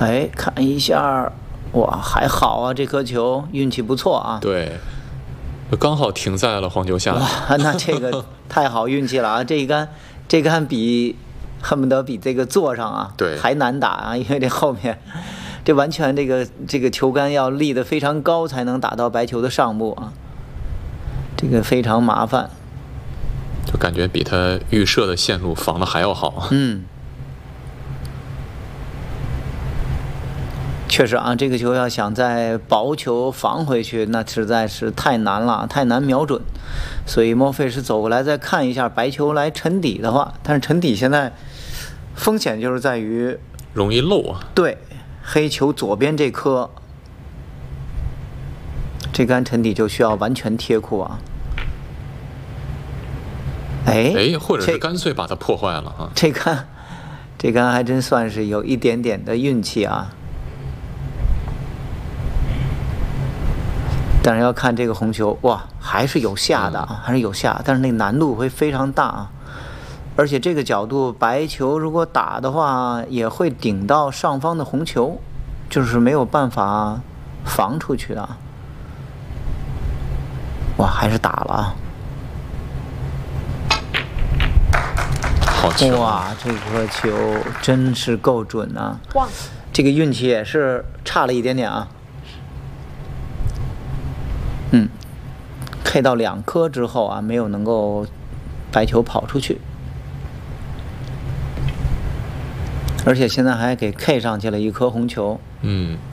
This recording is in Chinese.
哎，看一下，哇，还好啊，这颗球运气不错啊。 对，刚好停在了黄球下。 哇，那这个太好运气了啊！这一杆恨不得比这个坐上啊， 对， 还难打啊，因为这后面这完全这个球杆要立得非常高才能打到白球的上部啊，这个非常麻烦。 就感觉比他预设的线路防的还要好。 确实啊，这个球要想在薄球防回去，那实在是太难了，太难瞄准。所以莫非是走过来再看一下白球来沉底的话，但是沉底现在风险就是在于容易漏啊。 对，黑球左边这颗，这杆沉底就需要完全贴库啊。 哎，或者是干脆把它破坏了啊。 这杆还真算是有一点点的运气啊。但是要看这个红球，哇，还是有下的啊，还是有下，但是那个难度会非常大啊。而且这个角度，白球如果打的话，也会顶到上方的红球，就是没有办法防出去的。哇，还是打了啊！ 好球！ 哇，这颗球真是够准啊！哇，这个运气也是差了一点点啊。K 到2颗之后啊，没有能够白球跑出去，而且现在还给 K 上去了一颗红球。